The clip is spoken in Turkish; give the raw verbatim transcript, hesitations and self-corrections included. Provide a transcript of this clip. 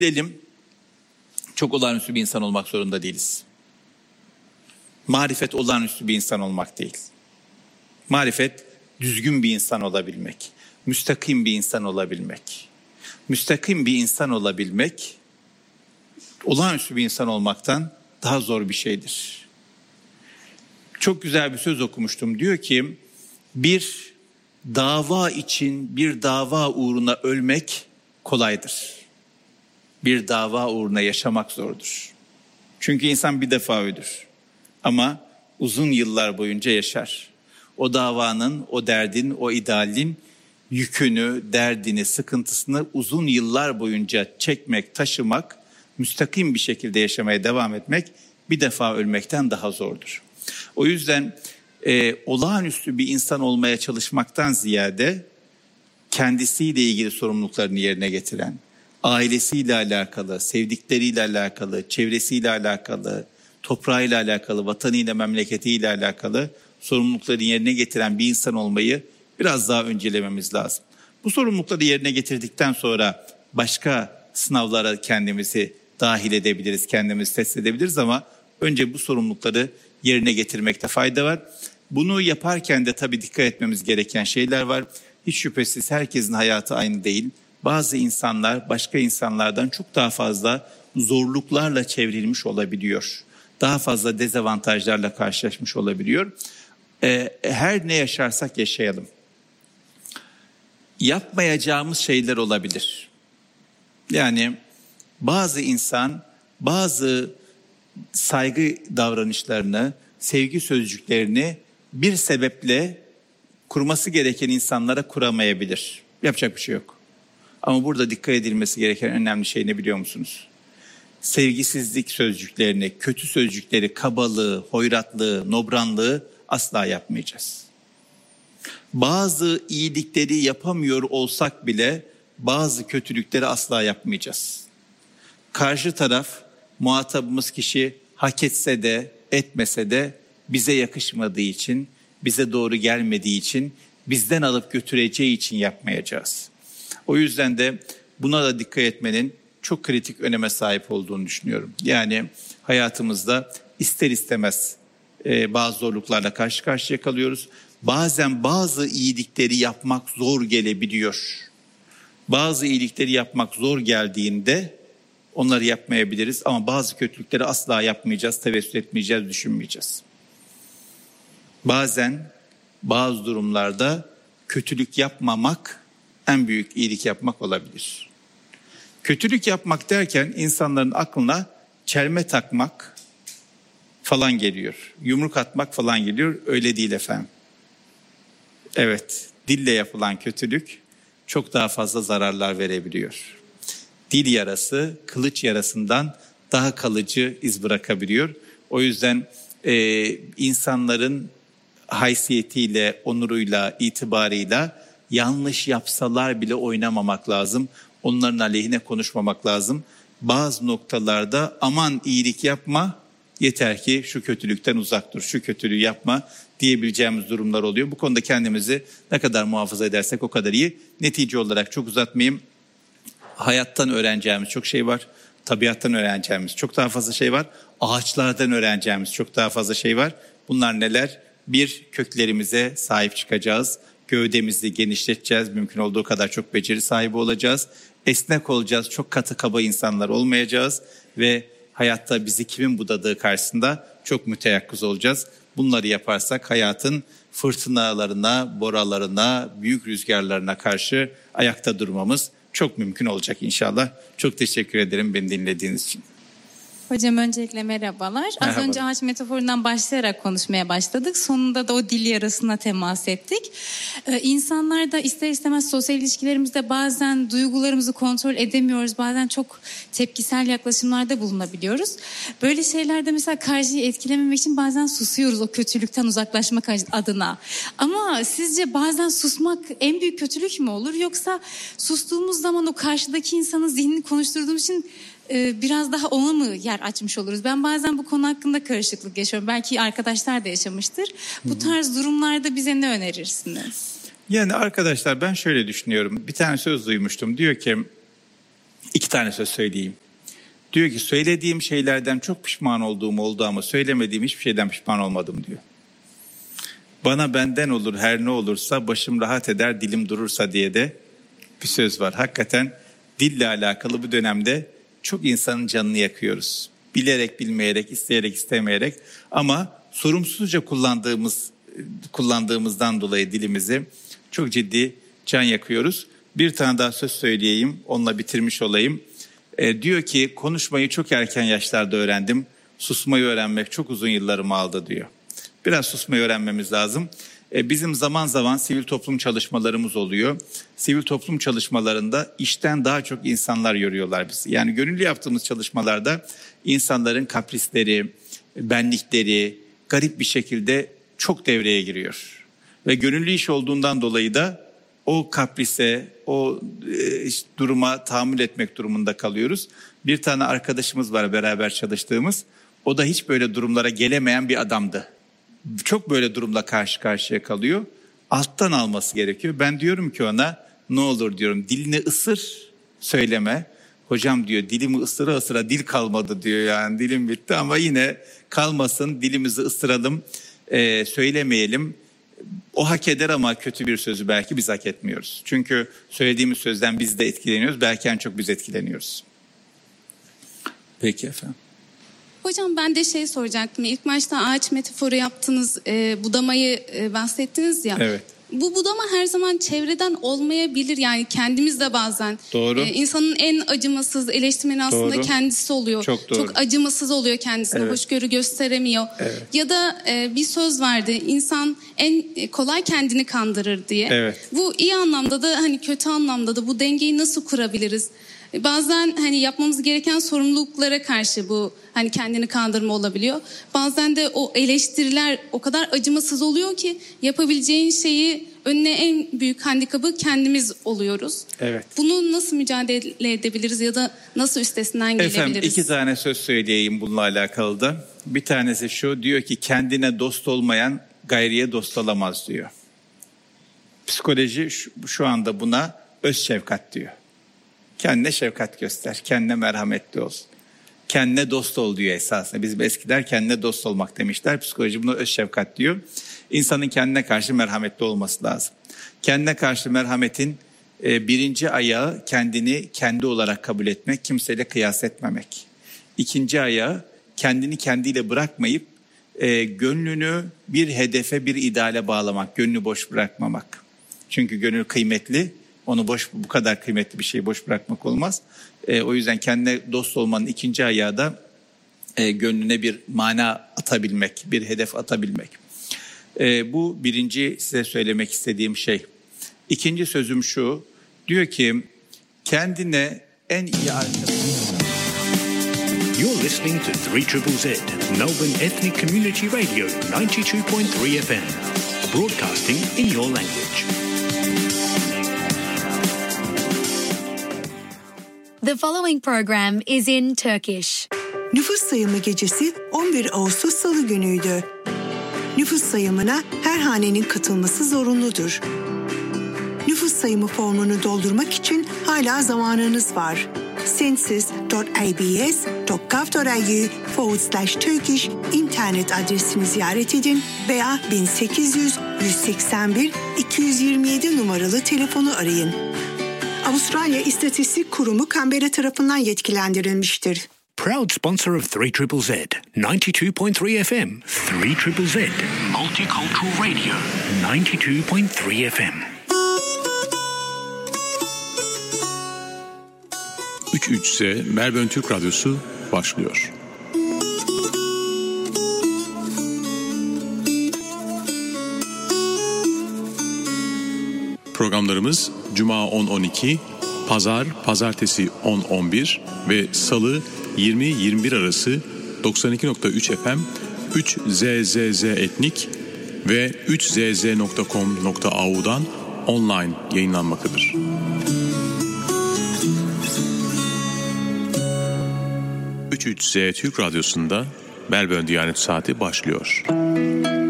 Bilelim, çok olağanüstü bir insan olmak zorunda değiliz. Marifet olağanüstü bir insan olmak değil. Marifet düzgün bir insan olabilmek, müstakim bir insan olabilmek. Müstakim bir insan olabilmek, olağanüstü bir insan olmaktan daha zor bir şeydir. Çok güzel bir söz okumuştum. Diyor ki, bir dava için, bir dava uğruna ölmek kolaydır. Bir dava uğruna yaşamak zordur. Çünkü insan bir defa ölür. Ama uzun yıllar boyunca yaşar. O davanın, o derdin, o idealin yükünü, derdini, sıkıntısını uzun yıllar boyunca çekmek, taşımak, müstakim bir şekilde yaşamaya devam etmek bir defa ölmekten daha zordur. O yüzden e, olağanüstü bir insan olmaya çalışmaktan ziyade kendisiyle ilgili sorumluluklarını yerine getiren, ailesiyle alakalı, sevdikleriyle alakalı, çevresiyle alakalı, toprağıyla alakalı, vatanıyla, memleketiyle alakalı sorumlulukları yerine getiren bir insan olmayı biraz daha öncelememiz lazım. Bu sorumlulukları yerine getirdikten sonra başka sınavlara kendimizi dahil edebiliriz, kendimizi test edebiliriz ama önce bu sorumlulukları yerine getirmekte fayda var. Bunu yaparken de tabii dikkat etmemiz gereken şeyler var. Hiç şüphesiz herkesin hayatı aynı değil. Bazı insanlar başka insanlardan çok daha fazla zorluklarla çevrilmiş olabiliyor. Daha fazla dezavantajlarla karşılaşmış olabiliyor. Ee, her ne yaşarsak yaşayalım. Yapmayacağımız şeyler olabilir. Yani bazı insan bazı saygı davranışlarını, sevgi sözcüklerini bir sebeple kurması gereken insanlara kuramayabilir. Yapacak bir şey yok. Ama burada dikkat edilmesi gereken önemli şey ne biliyor musunuz? Sevgisizlik sözcüklerini, kötü sözcükleri, kabalığı, hoyratlığı, nobranlığı asla yapmayacağız. Bazı iyilikleri yapamıyor olsak bile bazı kötülükleri asla yapmayacağız. Karşı taraf, muhatabımız kişi hak etse de etmese de bize yakışmadığı için, bize doğru gelmediği için, bizden alıp götüreceği için yapmayacağız. O yüzden de buna da dikkat etmenin çok kritik öneme sahip olduğunu düşünüyorum. Yani hayatımızda ister istemez e, bazı zorluklarla karşı karşıya kalıyoruz. Bazen bazı iyilikleri yapmak zor gelebiliyor. Bazı iyilikleri yapmak zor geldiğinde onları yapmayabiliriz ama bazı kötülükleri asla yapmayacağız, tevessül etmeyeceğiz, düşünmeyeceğiz. Bazen bazı durumlarda kötülük yapmamak en büyük iyilik yapmak olabilir. Kötülük yapmak derken insanların aklına çelme takmak falan geliyor. Yumruk atmak falan geliyor. Öyle değil efendim. Evet, dille yapılan kötülük çok daha fazla zararlar verebiliyor. Dil yarası kılıç yarasından daha kalıcı iz bırakabiliyor. O yüzden e, insanların haysiyetiyle, onuruyla, itibarıyla yanlış yapsalar bile oynamamak lazım. Onların aleyhine konuşmamak lazım. Bazı noktalarda aman iyilik yapma, yeter ki şu kötülükten uzak dur, şu kötülüğü yapma diyebileceğimiz durumlar oluyor. Bu konuda kendimizi ne kadar muhafaza edersek o kadar iyi. Netice olarak çok uzatmayayım. Hayattan öğreneceğimiz çok şey var. Tabiattan öğreneceğimiz çok daha fazla şey var. Ağaçlardan öğreneceğimiz çok daha fazla şey var. Bunlar neler? Bir, köklerimize sahip çıkacağız. Gövdemizi genişleteceğiz. Mümkün olduğu kadar çok beceri sahibi olacağız. Esnek olacağız. Çok katı kaba insanlar olmayacağız. Ve hayatta bizi kimin budadığı karşısında çok müteyakkız olacağız. Bunları yaparsak hayatın fırtınalarına, boralarına, büyük rüzgarlarına karşı ayakta durmamız çok mümkün olacak inşallah. Çok teşekkür ederim beni dinlediğiniz için. Hocam öncelikle merhabalar. Merhaba. Az önce ağaç metaforundan başlayarak konuşmaya başladık. Sonunda da o dil yarasına temas ettik. Ee, insanlar da ister istemez sosyal ilişkilerimizde bazen duygularımızı kontrol edemiyoruz. Bazen çok tepkisel yaklaşımlarda bulunabiliyoruz. Böyle şeylerde mesela karşıyı etkilememek için bazen susuyoruz o kötülükten uzaklaşmak adına. Ama sizce bazen susmak en büyük kötülük mü olur? Yoksa sustuğumuz zaman o karşıdaki insanın zihnini konuşturduğumuz için biraz daha ona mı yer açmış oluruz? Ben bazen bu konu hakkında karışıklık yaşıyorum. Belki arkadaşlar da yaşamıştır. Bu tarz durumlarda bize ne önerirsiniz? Yani arkadaşlar ben şöyle düşünüyorum. Bir tane söz duymuştum. Diyor ki İki tane söz söyleyeyim. Diyor ki söylediğim şeylerden çok pişman olduğum oldu ama söylemediğim hiçbir şeyden pişman olmadım diyor. Bana benden olur her ne olursa, başım rahat eder dilim durursa diye de bir söz var. Hakikaten dille alakalı bu dönemde çok insanın canını yakıyoruz. Bilerek, bilmeyerek, isteyerek, istemeyerek ama sorumsuzca kullandığımız kullandığımızdan dolayı dilimizi çok ciddi can yakıyoruz. Bir tane daha söz söyleyeyim, onunla bitirmiş olayım. E, diyor ki konuşmayı çok erken yaşlarda öğrendim. Susmayı öğrenmek çok uzun yıllarımı aldı diyor. Biraz susmayı öğrenmemiz lazım. E, bizim zaman zaman sivil toplum çalışmalarımız oluyor. Sivil toplum çalışmalarında işten daha çok insanlar yoruyorlar bizi. Yani gönüllü yaptığımız çalışmalarda insanların kaprisleri, benlikleri garip bir şekilde çok devreye giriyor. Ve gönüllü iş olduğundan dolayı da o kaprise, o e, duruma tahammül etmek durumunda kalıyoruz. Bir tane arkadaşımız var beraber çalıştığımız. O da hiç böyle durumlara gelemeyen bir adamdı. Çok böyle durumla karşı karşıya kalıyor. Alttan alması gerekiyor. Ben diyorum ki ona ne olur diyorum dilini ısır söyleme. Hocam diyor dilimi ısıra ısıra dil kalmadı diyor yani dilim bitti ama yine kalmasın dilimizi ısıralım e, söylemeyelim. O hak eder ama kötü bir sözü belki biz hak etmiyoruz. Çünkü söylediğimiz sözden biz de etkileniyoruz. Belki en çok biz etkileniyoruz. Peki efendim. Hocam ben de şey soracaktım. İlk başta ağaç metaforu yaptınız, e, budamayı e, bahsettiniz ya. Evet. Bu budama her zaman çevreden olmayabilir. Yani kendimiz de bazen. Doğru. E, insanın en acımasız eleştirmeni aslında doğru. Kendisi oluyor. Çok doğru. Çok acımasız oluyor kendisine. Evet. Hoşgörü gösteremiyor. Evet. Ya da e, bir söz vardı. İnsan en kolay kendini kandırır diye. Evet. Bu iyi anlamda da hani kötü anlamda da bu dengeyi nasıl kurabiliriz? Bazen hani yapmamız gereken sorumluluklara karşı bu hani kendini kandırma olabiliyor. Bazen de o eleştiriler o kadar acımasız oluyor ki yapabileceğin şeyi önüne en büyük handikapı kendimiz oluyoruz. Evet. Bunu nasıl mücadele edebiliriz ya da nasıl üstesinden gelebiliriz? Efendim iki tane söz söyleyeyim bununla alakalı da. Bir tanesi şu diyor ki kendine dost olmayan gayriye dost olamaz diyor. Psikoloji şu, şu anda buna öz şefkat diyor. Kendine şefkat göster, kendine merhametli ol. Kendine dost ol diyor esasında. Bizim eskiler kendine dost olmak demişler. Psikoloji buna öz şefkat diyor. İnsanın kendine karşı merhametli olması lazım. Kendine karşı merhametin e, birinci ayağı kendini kendi olarak kabul etmek, kimseyle kıyas etmemek. İkinci ayağı kendini kendiyle bırakmayıp e, gönlünü bir hedefe, bir ideale bağlamak, gönlünü boş bırakmamak. Çünkü gönül kıymetli. Onu boş, bu kadar kıymetli bir şeyi boş bırakmak olmaz. E, o yüzden kendine dost olmanın ikinci ayağı da e, gönlüne bir mana atabilmek, bir hedef atabilmek. E, bu birinci size söylemek istediğim şey. İkinci sözüm şu, diyor ki kendine en iyi arkadaş. You're listening to three Z Z, Melbourne Ethnic Community Radio ninety-two point three F M, broadcasting in your language. The following program is in Turkish. Nüfus sayımı gecesi on bir Ağustos Salı günüydü. Nüfus sayımına her hanenin katılması zorunludur. Nüfus sayımı formunu doldurmak için hala zamanınız var. census dot a b s dot gov dot a u forward slash Turkish internet adresini ziyaret edin veya bin sekiz yüz yüz seksen bir iki yüz yirmi yedi numaralı telefonu arayın. Avustralya İstatistik Kurumu Canberra tarafından yetkilendirilmiştir. Proud sponsor of three Z Z, ninety-two point three F M. three Z Z, Multicultural Radio, ninety-two point three F M. üç Z Melbourne Türk Radyosu başlıyor. Programlarımız Cuma on on iki, Pazar, Pazartesi on on bir ve Salı yirmi yirmi bir arası doksan iki nokta üç F M, üç Z Z Z Etnik ve üç Z Z nokta com nokta a u'dan online yayınlanmaktadır. üç Z Türk Radyosu'nda Melbourne Diyanet Saati başlıyor.